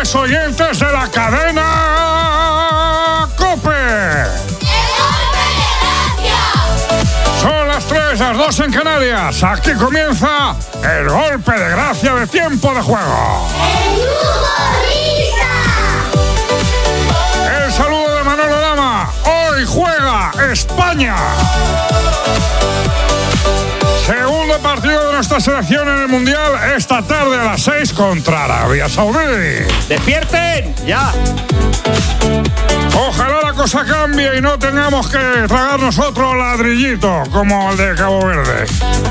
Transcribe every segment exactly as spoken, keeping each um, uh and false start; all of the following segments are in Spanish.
amables oyentes de la cadena COPE. Son las tres, las dos en Canarias. Aquí comienza el golpe de gracia de tiempo de juego. El saludo de Manolo Lama. Hoy juega España. Segundo partido de nuestra selección en el Mundial esta tarde a las seis contra Arabia Saudí. ¡Despierten! ¡Ya! Ojalá la cosa cambie y no tengamos que tragarnos otro ladrillito como el de Cabo Verde.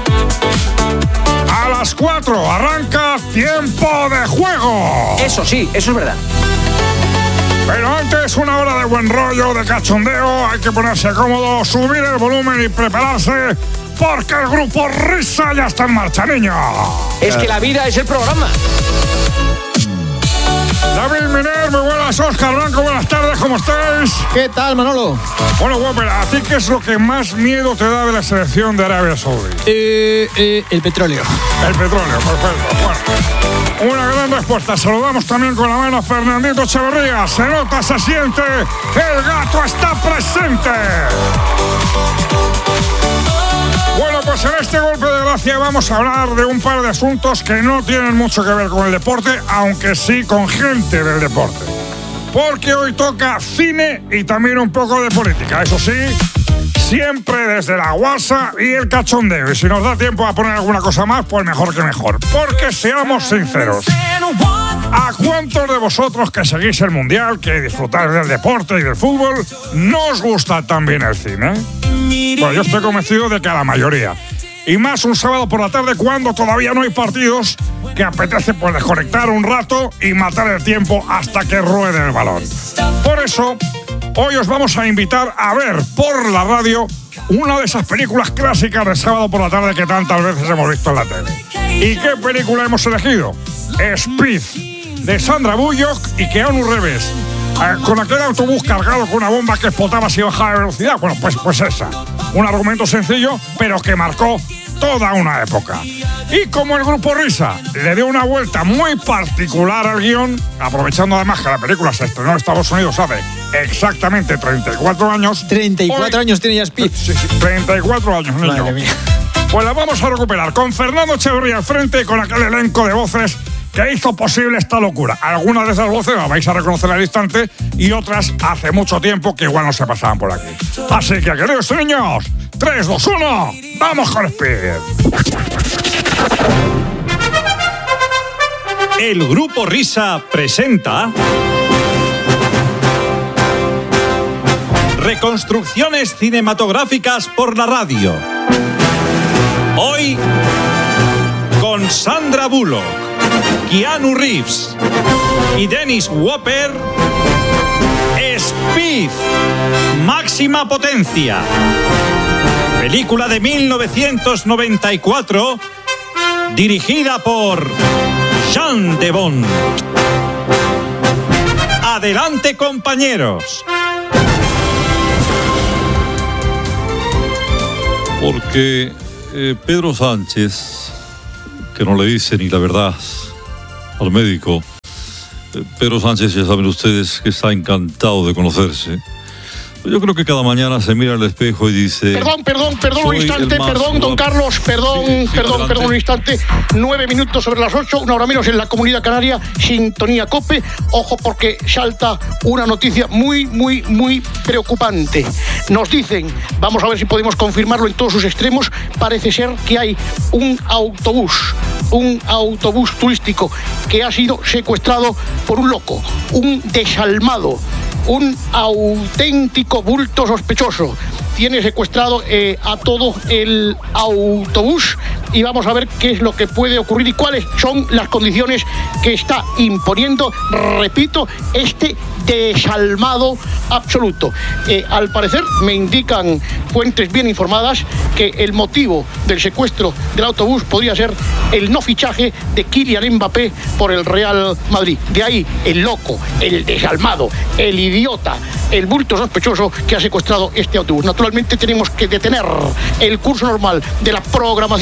A las cuatro arranca tiempo de juego. Eso sí, eso es verdad. Pero antes, una hora de buen rollo, de cachondeo. Hay que ponerse cómodo, subir el volumen y prepararse, porque el grupo Risa ya está en marcha, niños. Es que la vida es el programa. David Miner, muy buenas. Óscar Blanco, buenas tardes, ¿cómo estáis? ¿Qué tal, Manolo? Bueno, Whopper, ¿a ti qué es lo que más miedo te da de la selección de Arabia Saudí? Eh, eh, el petróleo. El petróleo, perfecto. Bueno, una gran respuesta. Saludamos también con la mano a Fernandito Echeverría. Se nota, se siente, el gato está presente. Bueno, pues en este golpe de gracia vamos a hablar de un par de asuntos que no tienen mucho que ver con el deporte, aunque sí con gente del deporte. Porque hoy toca cine y también un poco de política. Eso sí, siempre desde la guasa y el cachondeo. Y si nos da tiempo a poner alguna cosa más, pues mejor que mejor. Porque seamos sinceros, ¿a cuántos de vosotros que seguís el Mundial, que disfrutáis del deporte y del fútbol, no os gusta también el cine? Bueno, yo estoy convencido de que a la mayoría. Y más un sábado por la tarde cuando todavía no hay partidos, que apetece pues desconectar un rato y matar el tiempo hasta que ruede el balón. Por eso, hoy os vamos a invitar a ver por la radio una de esas películas clásicas de sábado por la tarde que tantas veces hemos visto en la tele. ¿Y qué película hemos elegido? Speed, de Sandra Bullock y Keanu Reeves. Eh, con aquel autobús cargado con una bomba que explotaba si bajaba de velocidad. Bueno, pues, pues esa. Un argumento sencillo, pero que marcó toda una época. Y como el grupo Risa le dio una vuelta muy particular al guión, aprovechando además que la película se estrenó en Estados Unidos hace exactamente treinta y cuatro años. treinta y cuatro hoy, años tiene ya Speed. Sí, sí, treinta y cuatro años, niño. Madre mía. Pues la vamos a recuperar con Fernando Echeverría al frente y con aquel elenco de voces que hizo posible esta locura. Algunas de esas voces las vais a reconocer al instante y otras hace mucho tiempo que igual no se pasaban por aquí. Así que, queridos niños, tres, dos, uno, ¡vamos con Speed! El grupo Risa presenta reconstrucciones cinematográficas por la radio. Hoy con Sandra Bullock, Keanu Reeves y Dennis Hopper, Speed, máxima potencia. Película de mil novecientos noventa y cuatro, dirigida por Jean de Bont. Adelante, compañeros. Porque eh, Pedro Sánchez, que no le dice ni la verdad al médico, eh, Pedro Sánchez, ya saben ustedes que está encantado de conocerse. Yo creo que cada mañana se mira al espejo y dice... Perdón, perdón, perdón un instante, perdón, don Carlos, perdón, sí, sí, perdón, adelante. perdón un instante. Nueve minutos sobre las ocho, una hora menos en la Comunidad Canaria, sintonía COPE. Ojo porque salta una noticia muy, muy, muy preocupante. Nos dicen, vamos a ver si podemos confirmarlo en todos sus extremos, parece ser que hay un autobús, un autobús turístico que ha sido secuestrado por un loco, un desalmado, un auténtico bulto sospechoso. Tiene secuestrado eh, a todo el autobús y vamos a ver qué es lo que puede ocurrir y cuáles son las condiciones que está imponiendo, repito, este desalmado absoluto. Eh, al parecer, me indican fuentes bien informadas que el motivo del secuestro del autobús podría ser el no fichaje de Kylian Mbappé por el Real Madrid. De ahí el loco, el desalmado, el idiota, el bulto sospechoso que ha secuestrado este autobús. Naturalmente tenemos que detener el curso normal de la programación de las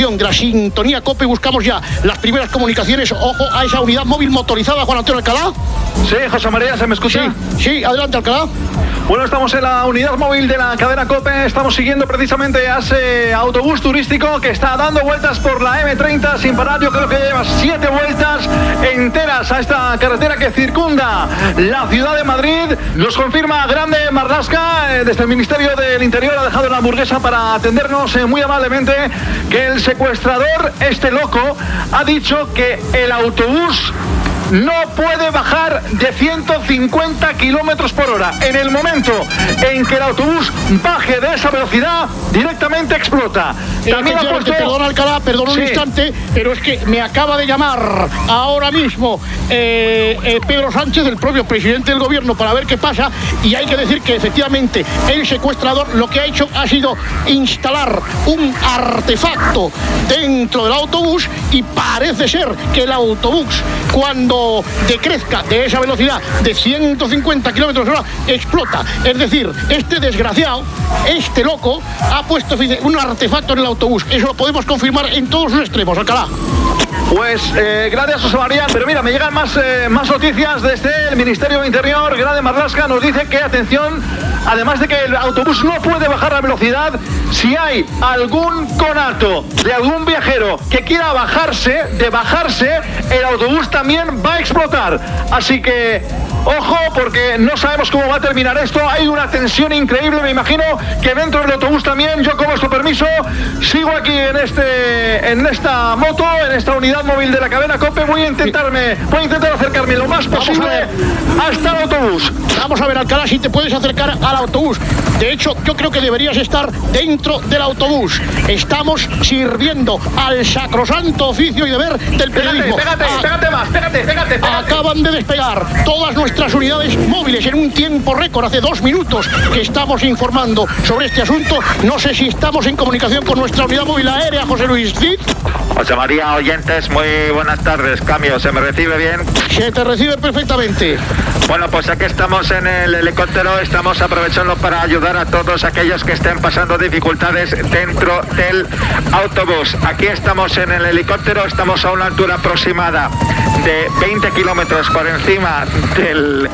Sintonía Cope. Buscamos ya las primeras comunicaciones. Ojo a esa unidad móvil motorizada, Juan Antonio Alcalá. Sí, José María, ¿se me escucha? Sí, sí, adelante, Alcalá. Bueno, estamos en la unidad móvil de la cadena COPE, estamos siguiendo precisamente a ese autobús turístico que está dando vueltas por la eme treinta sin parar. Yo creo que lleva siete vueltas enteras a esta carretera que circunda la ciudad de Madrid. Nos confirma Grande Marlaska, eh, desde el Ministerio del Interior ha dejado la hamburguesa para atendernos eh, muy amablemente, que el secuestrador, este loco, ha dicho que el autobús no puede bajar de ciento cincuenta kilómetros por hora. En el momento en que el autobús baje de esa velocidad, directamente explota. También ha puesto... Perdón, Alcalá, perdón un sí. instante, pero es que me acaba de llamar ahora mismo eh, eh, Pedro Sánchez, el propio presidente del gobierno, para ver qué pasa, y hay que decir que efectivamente el secuestrador lo que ha hecho ha sido instalar un artefacto dentro del autobús, y parece ser que el autobús, cuando decrezca de esa velocidad de ciento cincuenta kilómetros por hora, explota. Es decir, este desgraciado, este loco, ha puesto un artefacto en el autobús. Eso lo podemos confirmar en todos sus extremos, Alcalá. Pues eh, gracias, José María. Pero mira, me llegan más, eh, más noticias desde el Ministerio de Interior. Grande Marlaska nos dice que, atención, además de que el autobús no puede bajar la velocidad, si hay algún conato de algún viajero que quiera bajarse, de bajarse, el autobús también va a explotar. Así que ojo, porque no sabemos cómo va a terminar esto. Hay una tensión increíble. Me imagino que dentro del autobús también. Yo, con vuestro permiso, sigo aquí en este, en esta moto, en esta unidad móvil de la cadena COPE. Voy a intentarme, voy a intentar acercarme lo más posible hasta el autobús. Vamos a ver, Alcalá, si te puedes acercar al autobús. De hecho, yo creo que deberías estar dentro del autobús. Estamos sirviendo al sacrosanto oficio y deber del periodismo. Pégate, pégate, pégate más, pégate, pégate, pégate. Acaban de despegar todas nuestras unidades móviles en un tiempo récord. Hace dos minutos que estamos informando sobre este asunto. No sé si estamos en comunicación con nuestra unidad móvil aérea, José Luis Cid. José María, oyentes, muy buenas tardes. Cambio, ¿se me recibe bien? Se te recibe perfectamente. Bueno, pues aquí estamos en el helicóptero, estamos aprovechando para ayudar a todos aquellos que estén pasando dificultades dentro del autobús. Aquí estamos en el helicóptero, estamos a una altura aproximada de veinte kilómetros por encima del...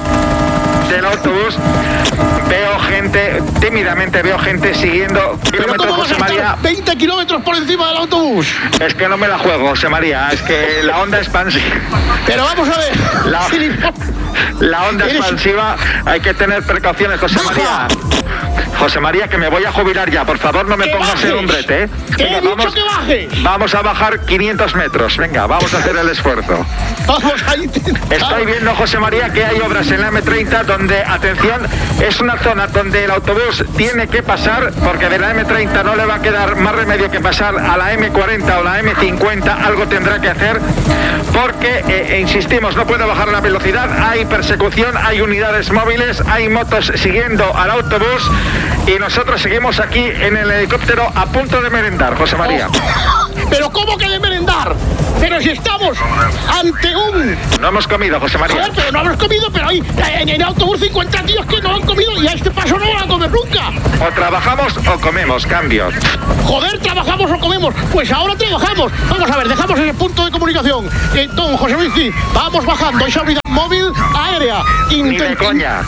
del autobús. Veo gente, tímidamente veo gente siguiendo kilómetros, José María. veinte kilómetros por encima del autobús. Es que no me la juego, José María, es que la onda expansiva. Pero vamos a ver. La, la onda expansiva, hay que tener precauciones, José María. José María, que me voy a jubilar ya, por favor, no me pongas en un brete, ¿eh? Venga, vamos, que bajes. Vamos a bajar quinientos metros, venga, vamos a hacer el esfuerzo. Vamos a intentar. Estoy viendo, José María, que hay obras en la eme treinta donde, atención, es una zona donde el autobús tiene que pasar, porque de la eme treinta no le va a quedar más remedio que pasar a la eme cuarenta o la eme cincuenta, algo tendrá que hacer, porque, eh, insistimos, no puede bajar la velocidad, hay persecución, hay unidades móviles, hay motos siguiendo al autobús, y nosotros seguimos aquí en el helicóptero a punto de merendar, José María. Oh, ¿pero cómo que de merendar? Pero si estamos ante un... No hemos comido, José María. Joder, pero no hemos comido, pero hay en el autobús cincuenta tíos que no han comido y a este paso no van a comer nunca. O trabajamos o comemos, cambio. Joder, trabajamos o comemos. Pues ahora trabajamos. Vamos a ver, dejamos ese punto de comunicación. Eh, don José Luis, vamos bajando esa unidad móvil aérea. Ni de coña.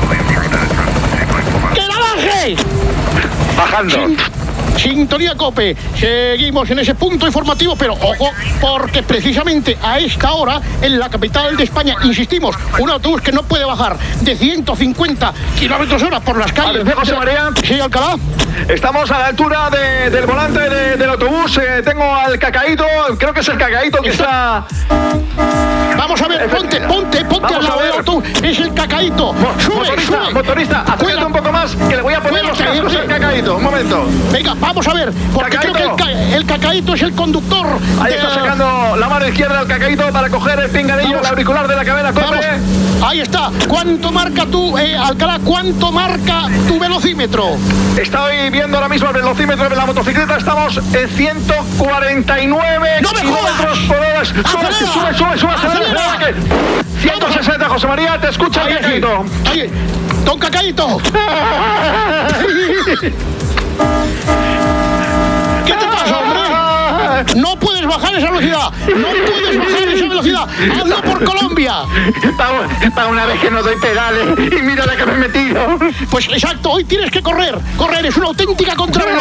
¡Que la baje! Bajando. Sin... Sintonía Cope, seguimos en ese punto informativo, pero ojo, porque precisamente a esta hora, en la capital de España, insistimos, un autobús que no puede bajar de ciento cincuenta kilómetros hora por las calles. Atención, José María. Sí, Alcalá. Estamos a la altura de, del volante de, del autobús. Eh, tengo al Cacaíto, creo que es el Cacaíto que está... Vamos a ver, ponte, ponte, ponte al lado del autobús. Es el Cacaíto. Sube, motorista, sube. motorista, acércate un poco más, que le voy a poner los cascos al Cacaíto. Un momento. Venga, vamos a ver, porque Cacaíto. Creo que el, ca el Cacaíto es el conductor. Ahí de... está sacando la mano izquierda al Cacaíto para coger el pinganillo, vamos. El auricular de la cadena Cope. Ahí está. ¿Cuánto marca tú, eh, Alcalá? ¿Cuánto marca tu velocímetro? Estoy viendo ahora mismo el velocímetro de la motocicleta. Estamos en ciento cuarenta y nueve ¡No me kilómetros por hora. Sube, sube, sube, sube, acelera. ciento sesenta, José María, te escucha el Cacaíto. Oye, don Cacaíto. ¿Qué te pasa, hombre? No puedes bajar esa velocidad. No puedes bajar esa velocidad. Hazlo por Colombia. Para, para una vez que no doy pedales y mira la que me he metido. Pues exacto, hoy tienes que correr. Correr es una auténtica contrarreloj.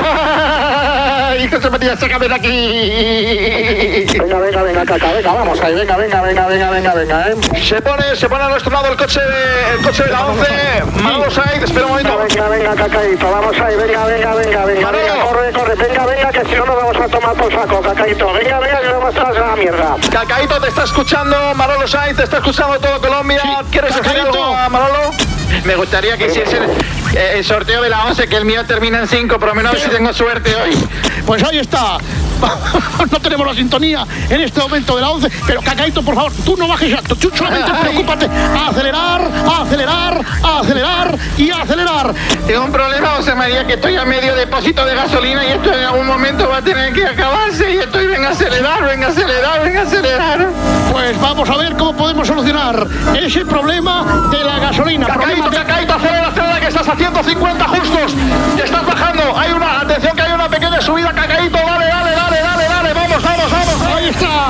¡Ay, José María, sácame de aquí! Venga, venga, venga, Caca, venga, vamos ahí, venga, venga, venga, venga, venga, venga, eh. Se pone, se pone a nuestro lado el coche de, el coche de la once. Manolo Saiz, espera un momento. Venga, venga, Cacaíto, vamos ahí, venga, venga, venga, venga, Manolo. venga, corre, corre, venga, venga, que si no nos vamos a tomar por saco, Cacaíto, venga, venga, que nos vamos a hacer la mierda. Cacaíto te está escuchando, Manolo Saiz, te está escuchando todo Colombia. Sí, ¿Quieres decir Cacaíto. algo a Manolo? Me gustaría que hiciesen eh, el sorteo de la once, que el mío termina en cinco, por lo menos a ver si tengo suerte hoy. Pues ahí está. No tenemos la sintonía en este momento de la once, pero Cacaíto, por favor, tú no bajes alto, tú solamente preocúpate a acelerar, a acelerar, a acelerar y a acelerar. Tengo un problema, José María, que estoy a medio depósito de gasolina y esto en algún momento va a tener que acabarse y estoy, venga a acelerar, venga a acelerar, venga a acelerar. Pues vamos a ver cómo podemos solucionar ese problema de la gasolina. Cacaíto, Problema de... Cacaíto, acelera, acelera, que estás a ciento cincuenta justos, te estás bajando, hay una, atención que hay una pequeña subida, Cacaíto, dale, dale, dale, dale, dale, vamos, vamos, vamos. Ahí está.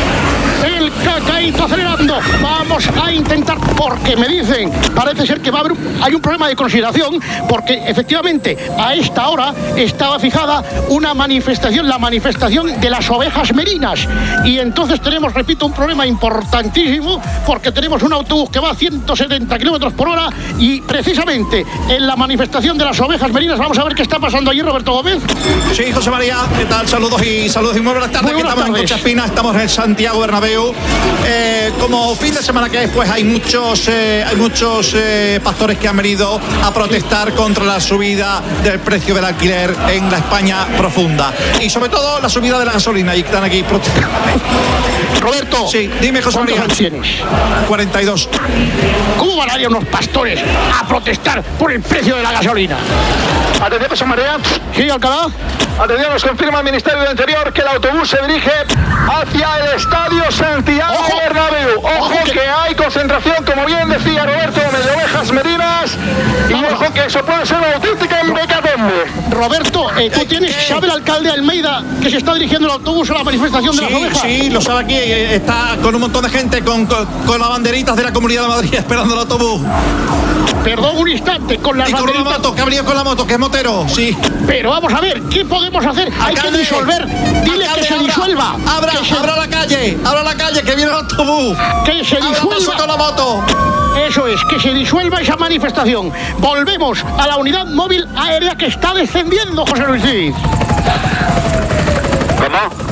El Cacaíto acelerando. Vamos a intentar, porque me dicen, parece ser que va a haber un, hay un problema de consideración, porque efectivamente a esta hora estaba fijada una manifestación, la manifestación de las ovejas merinas. Y entonces tenemos, repito, un problema importantísimo, porque tenemos un autobús que va a ciento setenta kilómetros por hora y precisamente en la manifestación de las ovejas merinas, vamos a ver qué está pasando allí, Roberto Gómez. Sí, José María, ¿qué tal? Saludos y saludos y muy buenas tardes. Muy buenas Aquí estamos tardes. en Concha Espina, estamos en el Santiago Bernabéu. Eh, como fin de semana que es, pues hay muchos, eh, hay muchos eh, pastores que han venido a protestar contra la subida del precio del alquiler en la España profunda. Y sobre todo la subida de la gasolina, y están aquí protestando. Roberto. Sí, dime, José ¿cuántos María. años tienes? cuarenta y dos. ¿Cómo van a ir unos pastores a protestar por el precio de la gasolina? Atención, José María. Sí, Alcalá. Atención, nos confirma el Ministerio del Interior que el autobús se dirige hacia el Estadio Santiago Ojo. Bernabéu. Ojo, Ojo que- que hay concentración, como bien decía Roberto, de ovejas merinas. Y ojo que eso puede ser una auténtica hecatombe. Roberto, eh, tú tienes, ¿sabe el alcalde Almeida que se está dirigiendo el autobús a la manifestación de las Sí, ovejas? sí, lo sabe aquí. eh, Está con un montón de gente con, con, con las banderitas de la Comunidad de Madrid esperando el autobús. Perdón un instante, con las Y con una banderitas. moto, que ha venido con la moto, que es motero, sí. Pero vamos a ver, ¿qué podemos hacer? Hay que Alcalde, disolver. Dile alcalde, que se abra, disuelva. Abra, que se, abra la calle, abra la calle, que viene el autobús. que se Abra paso con disuelva. la moto. Eso es, que se disuelva esa manifestación. Volvemos a la unidad móvil aérea que está descendiendo, José Luis Cid. ¿Cómo?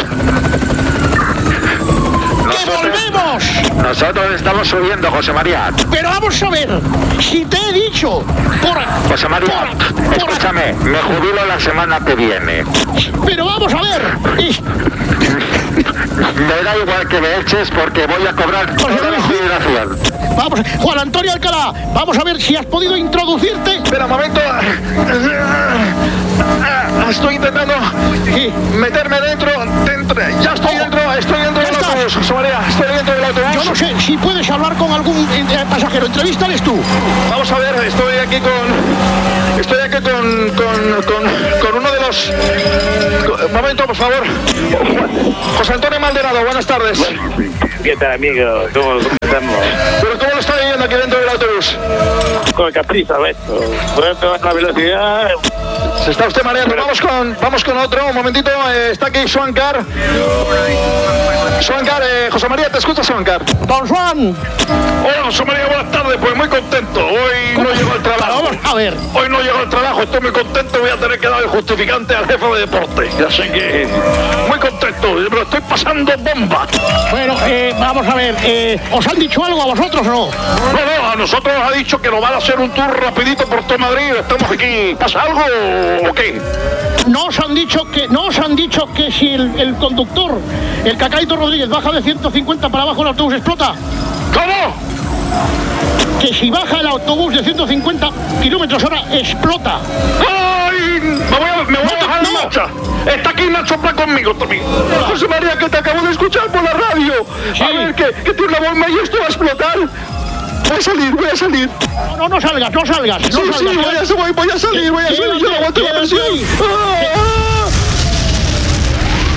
¡Que volvemos! Nosotros estamos subiendo, José María. Pero vamos a ver, si te he dicho por, José María, por- por- escúchame, me jubilo la semana que viene. pero vamos a ver, es- Me da igual que me eches porque voy a cobrar toda la jubilación. vamos, Juan Antonio Alcalá, vamos a ver si has podido introducirte. Espera un momento. Estoy intentando Sí. meterme dentro, dentro. Ya estoy Ojo. dentro, estoy dentro Ya del estás. autobús, José María. Estoy dentro del autobús. Yo no sé si puedes hablar con algún eh, pasajero. Entrevístales tú. Vamos a ver, estoy aquí con. Estoy aquí con. con, con, con uno de los. con- un momento, por favor. José Antonio Maldonado, buenas tardes. ¿Qué tal, amigo? ¿Cómo, cómo estamos? ¿Pero cómo lo está viviendo aquí dentro del autobús? Con el capricho, esto. Puedes pegar la velocidad. Se está usted mareando. Vamos con, vamos con otro. Un momentito. eh, está aquí Swankar. Swankar, eh, José María, ¿te escuchas, Swankar? Don Juan. Hola, José María, buenas tardes. Pues muy contento. Hoy no llego al trabajo. Vamos a ver. Hoy no llego al trabajo. Estoy muy contento. Voy a tener que dar el justificante al jefe de deporte. Así que muy contento. Me lo estoy pasando bomba. Bueno, eh, vamos a ver. eh, ¿Os han dicho algo a vosotros o no? No, no, a nosotros nos ha dicho que nos van a hacer un tour rapidito por todo Madrid. Estamos aquí. ¿Pasa algo o qué? No os han dicho que, no os han dicho que si el, el conductor, el Cacaíto Rodríguez, baja de ciento cincuenta para abajo el autobús explota. ¿Cómo? Que si baja el autobús de ciento cincuenta kilómetros hora explota. ¡Ay! Me voy a, me voy a bajar no. en marcha. Está aquí Nacho Pla conmigo también. José María, que te acabo de escuchar por la radio. Sí. A ver, que, que tiene una bomba y esto va a explotar. Voy a salir, voy a salir. No, no, no salgas, no salgas. No Sí, sí, salgas. voy a, voy, voy a salir, voy a salir. Yo no aguanto la presión. Ah, ah.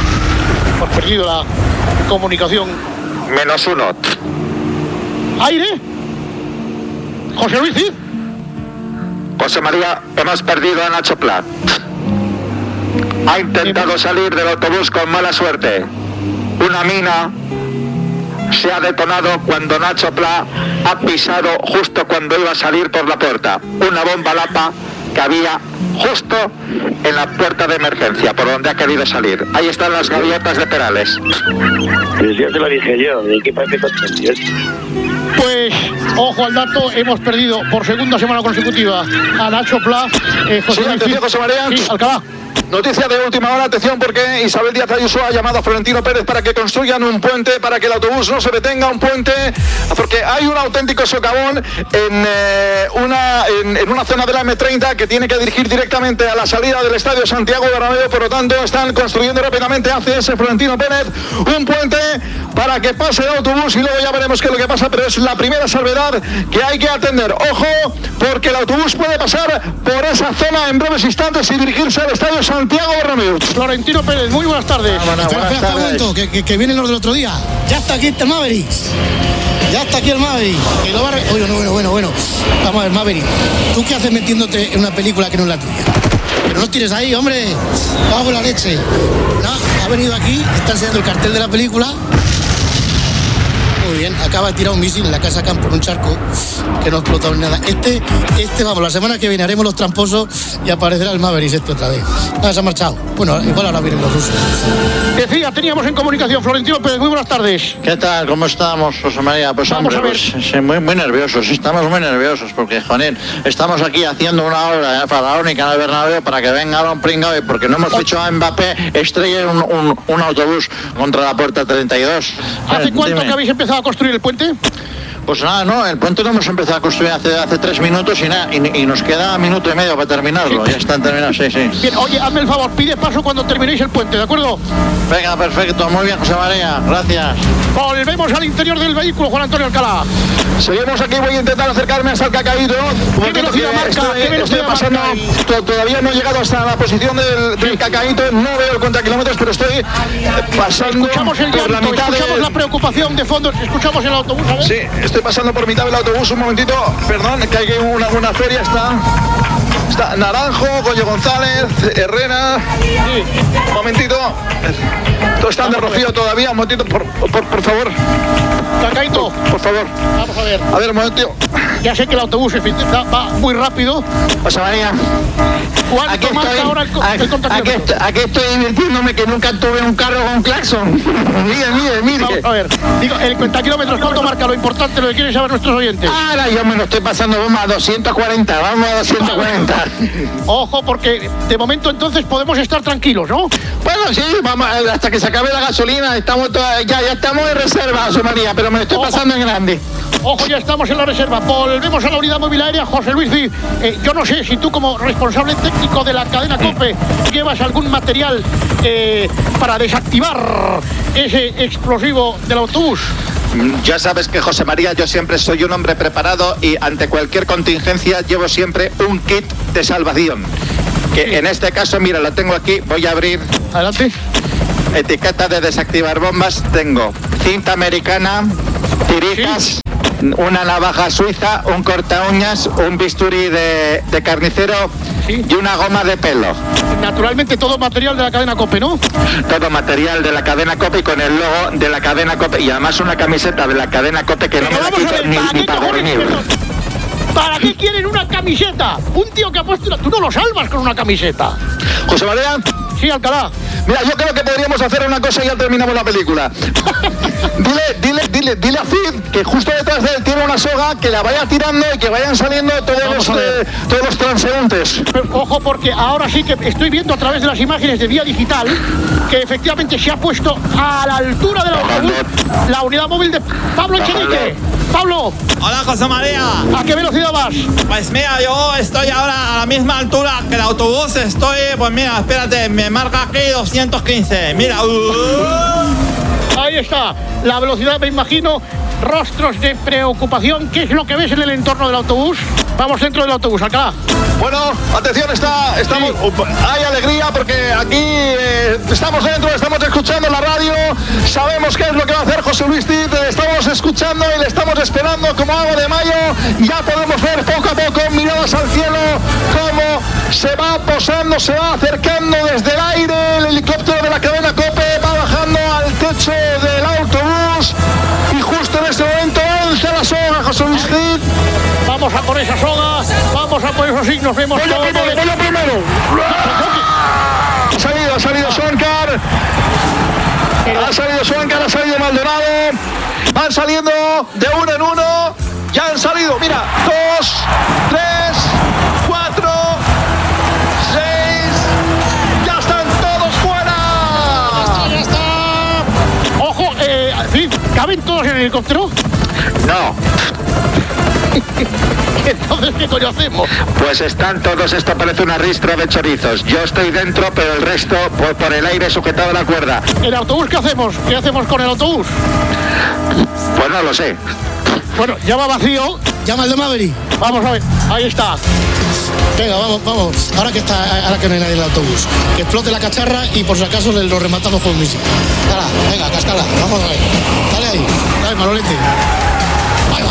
hemos perdido la comunicación. Menos uno. ¿Aire? ¿José Luis Cid? José María, hemos perdido a Nacho Pla. Ha intentado salir del autobús con mala suerte. Una mina se ha detonado cuando Nacho Pla ha pisado justo cuando iba a salir por la puerta. Una bomba lapa que había justo en la puerta de emergencia, por donde ha querido salir. Ahí están las gaviotas de Perales. Pues ya te lo dije yo, ¿de qué parece tan sencillo? Pues, ojo al dato, hemos perdido por segunda semana consecutiva a Nacho Pla. Eh, José Sí, Luis atención, Cid. José María. Sí, Alcalá. Noticia de última hora, atención, porque Isabel Díaz Ayuso ha llamado a Florentino Pérez para que construyan un puente, para que el autobús no se detenga, un puente, porque hay un auténtico socavón en, eh, una, en, en una zona de la eme treinta que tiene que dirigir directamente a la salida del Estadio Santiago Bernabéu. Por lo tanto, están construyendo rápidamente, hace ese Florentino Pérez, un puente para que pase el autobús y luego ya veremos qué es lo que pasa, pero es la primera salvedad que hay que atender. Ojo, porque el autobús puede pasar por esa zona en breves instantes y dirigirse al Estadio Santiago Bernabéu. Florentino Pérez, muy buenas tardes. Ah, bueno, espera, espera, un momento, que, que, que vienen los del otro día. Ya está aquí el Maverick. Ya está aquí el Maverick. Que lo va a re... Oye, no, bueno, bueno, bueno. Vamos a ver, Maverick. ¿Tú qué haces metiéndote en una película que no es la tuya? Pero no tires ahí, hombre. Pago la leche. No, ha venido aquí, está enseñando el cartel de la película. Muy bien, acaba de tirar un misil en la casa campo en un charco que no ha explotado ni nada. Este, este, vamos, la semana que viene haremos los tramposos y aparecerá el Maverick este otra vez. Ah, se ha marchado. Bueno, igual ahora vienen los rusos. Decía, teníamos en comunicación Florentino Pérez, muy buenas tardes. ¿Qué tal? ¿Cómo estamos, José María? Pues Vamos hombre, a ver. pues, sí, muy, muy nerviosos, sí, estamos muy nerviosos porque, joder, estamos aquí haciendo una obra eh, faraónica en el Bernabéu para que venga ahora un pringao y porque no hemos fichado a Mbappé, estrelle un, un, un autobús contra la puerta treinta y dos. ¿Hace Eh, cuánto dime. que habéis empezado a construir el puente? Pues nada, no, el puente lo hemos empezado a construir hace, hace tres minutos y nada, y, y nos queda minuto y medio para terminarlo, ya están terminados, sí, sí. Bien, oye, hazme el favor, pide paso cuando terminéis el puente, ¿de acuerdo? Venga, perfecto, muy bien, José María, gracias. Volvemos al interior del vehículo, Juan Antonio Alcalá. Seguimos aquí, voy a intentar acercarme hasta el Cacaíto. ¿Qué velocidad marca? Estoy, ¿Qué velocidad estoy pasando, marca? to- todavía no he llegado hasta la posición del, del Cacaíto, no veo el contakilómetros, pero estoy eh, pasando Escuchamos el por la llanto, mitad escuchamos de... la preocupación de fondo, escuchamos el autobús, a ver. Sí, estoy pasando por mitad del autobús, un momentito, perdón, que hay una buena feria, está... Está Naranjo, Goyo González, Herrera. Un momentito. Todos están de Rocío todavía. Un momentito, por, por, por favor. Cacaíto. Por, por favor. Vamos a ver. A ver, un momentito. Ya sé que el autobús en fin, va, va muy rápido. José María. ¿Cuánto Aquí marca estoy, ahora el, co- aquí, el contakilómetro? aquí estoy, aquí estoy divirtiéndome que nunca tuve un carro con claxon. mire, mire, mire. Vamos a ver. Digo, el contakilómetros, ¿cuánto marca? Lo importante, lo que quieren saber nuestros oyentes. Ahora yo me lo estoy pasando, vamos a doscientos cuarenta, vamos a doscientos cuarenta. Ojo, porque de momento entonces podemos estar tranquilos, ¿no? Bueno, sí, vamos, hasta que se acabe la gasolina, estamos toda- ya, ya estamos en reserva, José María, pero me lo estoy Ojo. pasando en grande. Ojo, ya estamos en la reserva. Volvemos a la unidad móvil aérea. José Luis Cid, eh, yo no sé si tú como responsable técnico de la cadena COPE llevas algún material eh, para desactivar ese explosivo del autobús. Ya sabes que, José María, yo siempre soy un hombre preparado y ante cualquier contingencia llevo siempre un kit de salvación. Que en este caso, mira, lo tengo aquí, voy a abrir. Adelante. Etiqueta de desactivar bombas, tengo cinta americana, tiritas, una navaja suiza, un corta uñas, un bisturí de, de carnicero Sí. y una goma de pelo. Naturalmente todo material de la cadena COPE, ¿no? Todo material de la cadena COPE y con el logo de la cadena COPE y además una camiseta de la cadena COPE que no Pero me la vamos a quito ver, ni, ¿para ni qué para cojones dormir. quieren- ¿Para qué quieren una camiseta? Un tío que ha puesto una... Tú no lo salvas con una camiseta. José María, Sí, Alcalá. mira, yo creo que podríamos hacer una cosa y ya terminamos la película. Dile, dile, dile, dile a Cid que justo detrás de él tiene una soga que la vaya tirando y que vayan saliendo todos, Vamos los, a ver. eh, todos los transeúntes. Pero, ojo, porque ahora sí que estoy viendo a través de las imágenes de Vía Digital que efectivamente se ha puesto a la altura del autobús la unidad móvil de Pablo Echenique. Pablo, Hola, José María. ¿a qué velocidad vas? Pues mira, yo estoy ahora a la misma altura que el autobús. Estoy, pues mira, espérate, me marca aquí doscientos quince. Mira. Uh. Ahí está, la velocidad, me imagino, rostros de preocupación. ¿Qué es lo que ves en el entorno del autobús? Vamos dentro del autobús, acá. Bueno, atención, está, estamos, sí. Hay alegría porque aquí eh, estamos dentro, estamos escuchando la radio, sabemos qué es lo que va a hacer José Luis Cid, estamos escuchando y le estamos esperando como agua de mayo. Ya podemos ver poco a poco, miradas al cielo, cómo se va posando, se va acercando desde el aire, el helicóptero de la cadena COPE va bajando al techo del autobús y justo en este momento lanza la soga José Luis Cid. Vamos a por esa soga, vamos a por esos signos, vemos voy todo. Primero, voy primero. Ha salido, ha salido Swankar. Ha salido Swankar, ha salido Maldonado. Van saliendo de uno en uno. Ya han salido, mira, dos, tres, cuatro, seis. Ya están todos fuera. Ya está, ya está. Ojo, eh, ¿caben todos en el helicóptero? No. Entonces, ¿qué coño hacemos? Pues están todos, esto parece una ristra de chorizos. Yo estoy dentro, pero el resto por, por el aire sujetado a la cuerda. ¿El autobús qué hacemos? ¿Qué hacemos con el autobús? Pues no lo sé. Bueno, ya va vacío. Llama al de Maverick. Vamos a ver, ahí está. Venga, vamos, vamos. Ahora que está, ahora que no hay nadie en el autobús. Que explote la cacharra y por si acaso lo rematamos con un misil. Dala, venga, cascala, vamos a ver. Dale ahí, dale, Manolete. Ahí va.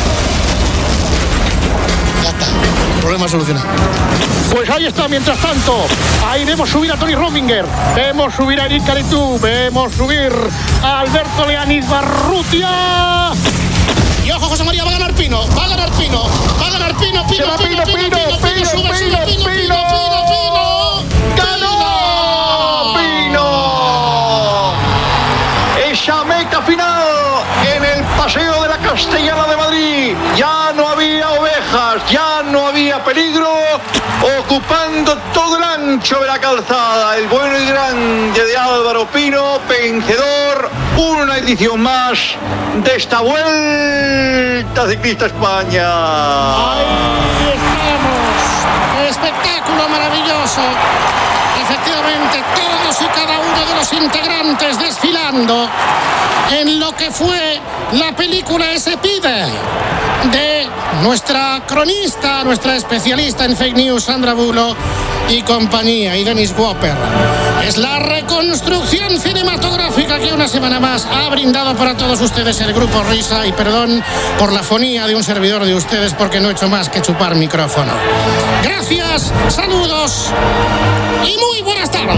Ya está, problema solucionado. Pues ahí está, mientras tanto, ahí vemos subir a Tony Rominger, vemos subir a Eric Caritú, vemos subir a Alberto Leaniz Barrutia. Y ojo, José María, va a ganar Pino, va a ganar Pino, va a ganar Pino, Pino, Pino, Pino, Pino, Pino, Pino, Pino, sube, sube, Pino, Pino, Pino, Pino, ¡ganó Pino! Esa meta final en el Paseo de la Castellana de Madrid. Ya no había ovejas, ya no había peligro, ocupando todo el ancho de la calzada. El bueno y grande de Álvaro Pino, vencedor, una edición más de esta Vuelta Ciclista España. Ahí estamos. ¡Qué espectáculo maravilloso! Efectivamente, todos y cada uno de los integrantes desfilando en lo que fue la película Ese pibe de nuestra cronista, nuestra especialista en fake news, Sandra Bulo y compañía, y Dennis Whopper. Es la reconstrucción cinematográfica que una semana más ha brindado para todos ustedes el Grupo Risa, y perdón por la fonía de un servidor de ustedes porque no he hecho más que chupar micrófono. Gracias, saludos y muy buenas tardes.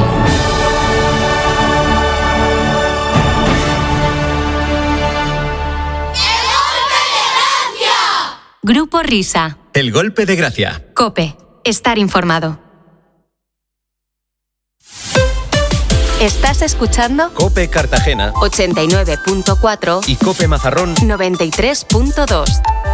Grupo Risa. El golpe de gracia. COPE. Estar informado. ¿Estás escuchando? COPE Cartagena. ochenta y nueve punto cuatro. Y COPE Mazarrón. noventa y tres punto dos.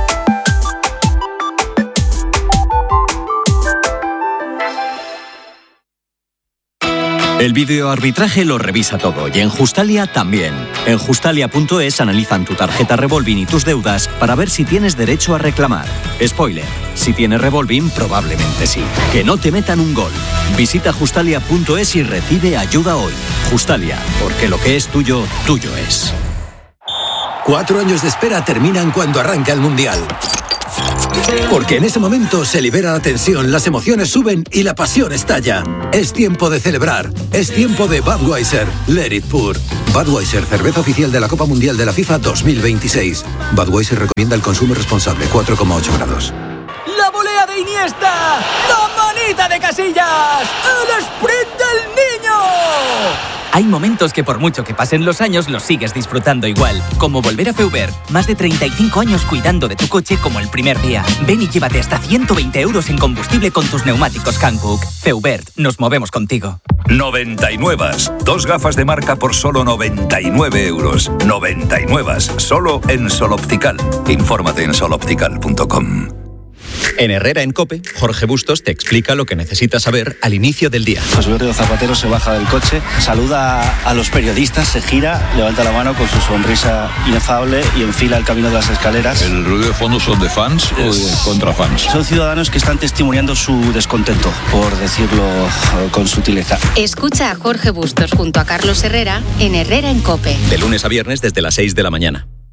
El videoarbitraje lo revisa todo y en Justalia también. En justalia punto es analizan tu tarjeta Revolving y tus deudas para ver si tienes derecho a reclamar. Spoiler, si tienes Revolving probablemente sí. Que no te metan un gol. Visita justalia punto es y recibe ayuda hoy. Justalia, porque lo que es tuyo, tuyo es. Cuatro años de espera terminan cuando arranca el Mundial. Porque en ese momento se libera la tensión, las emociones suben y la pasión estalla. Es tiempo de celebrar. Es tiempo de Budweiser. Let it pour. Budweiser, cerveza oficial de la Copa Mundial de la FIFA dos mil veintiséis. Budweiser recomienda el consumo responsable, cuatro coma ocho grados. ¡La volea de Iniesta! ¡La manita de Casillas! ¡El sprint del niño! Hay momentos que por mucho que pasen los años los sigues disfrutando igual. Como volver a Feubert. Más de treinta y cinco años cuidando de tu coche como el primer día. Ven y llévate hasta ciento veinte euros en combustible con tus neumáticos Hankook. Feubert, nos movemos contigo. noventa y nueve. Dos gafas de marca por solo noventa y nueve euros. noventa y nueve. Solo en Sol Optical. Infórmate en sol optical punto com. En Herrera en COPE, Jorge Bustos te explica lo que necesitas saber al inicio del día. José Berrio Zapatero se baja del coche, saluda a los periodistas, se gira, levanta la mano con su sonrisa inefable y enfila el camino de las escaleras. ¿El ruido de fondo son de fans o de contrafans? Son ciudadanos que están testimoniando su descontento, por decirlo con sutileza. Escucha a Jorge Bustos junto a Carlos Herrera en Herrera en COPE. De lunes a viernes desde las seis de la mañana.